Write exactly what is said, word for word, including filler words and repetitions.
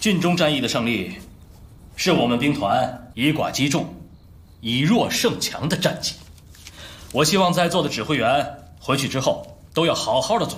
晋中战役的胜利，是我们兵团以寡击众、以弱胜强的战绩。我希望在座的指挥员回去之后都要好好的总